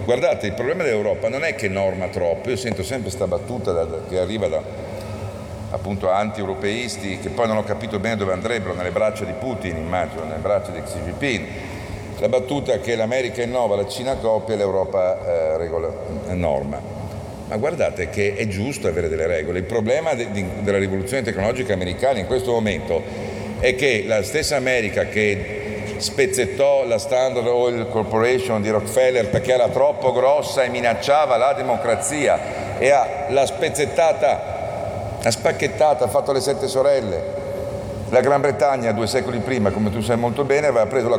Guardate, il problema dell'Europa non è che norma troppo, io sento sempre questa battuta che arriva da appunto anti-europeisti che poi non ho capito bene dove andrebbero, nelle braccia di Putin, immagino, nelle braccia di Xi Jinping. La battuta che l'America innova, la Cina copia e l'Europa norma. Ma guardate che è giusto avere delle regole. Il problema della rivoluzione tecnologica americana in questo momento è che la stessa America che spezzettò la Standard Oil Corporation di Rockefeller perché era troppo grossa e minacciava la democrazia e l'ha spezzettata, l'ha spacchettata, ha fatto le 7 sorelle. La Gran Bretagna 2 secoli prima, come tu sai molto bene, aveva preso la